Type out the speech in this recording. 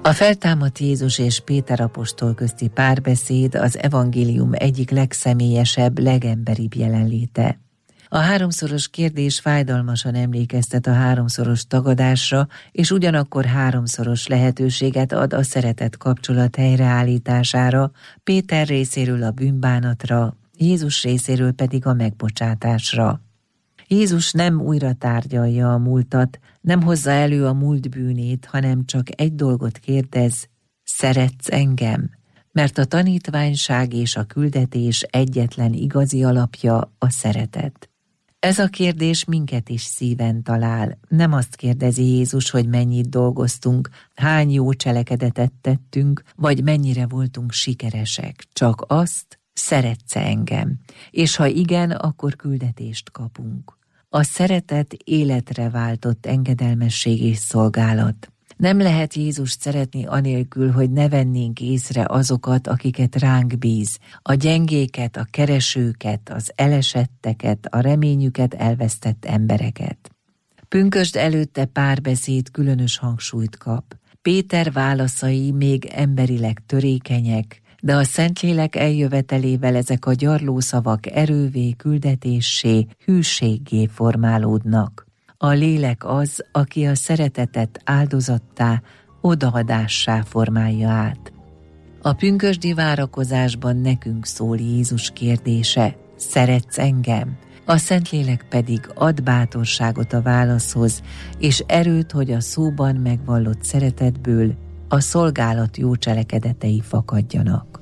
A feltámadt Jézus és Péter apostol közti párbeszéd az evangélium egyik legszemélyesebb, legemberibb jelenléte. A háromszoros kérdés fájdalmasan emlékeztet a háromszoros tagadásra, és ugyanakkor háromszoros lehetőséget ad a szeretet kapcsolat helyreállítására, Péter részéről a bűnbánatra, Jézus részéről pedig a megbocsátásra. Jézus nem újra tárgyalja a múltat, nem hozza elő a múlt bűnét, hanem csak egy dolgot kérdez: szeretsz engem? Mert a tanítványság és a küldetés egyetlen igazi alapja a szeretet. Ez a kérdés minket is szíven talál. Nem azt kérdezi Jézus, hogy mennyit dolgoztunk, hány jó cselekedetet tettünk, vagy mennyire voltunk sikeresek. Csak azt: szeretsz engem? És ha igen, akkor küldetést kapunk. A szeretet életre váltott engedelmesség és szolgálat. Nem lehet Jézust szeretni anélkül, hogy ne vennénk észre azokat, akiket ránk bíz, a gyengéket, a keresőket, az elesetteket, a reményüket elvesztett embereket. Pünkösd előtte párbeszéd különös hangsúlyt kap. Péter válaszai még emberileg törékenyek, de a Szentlélek eljövetelével ezek a gyarló szavak erővé, küldetéssé, hűséggé formálódnak. A lélek az, aki a szeretetet áldozattá, odaadássá formálja át. A pünkösdi várakozásban nekünk szól Jézus kérdése: szeretsz engem? A Szentlélek pedig ad bátorságot a válaszhoz, és erőt, hogy a szóban megvallott szeretetből a szolgálat jó cselekedetei fakadjanak.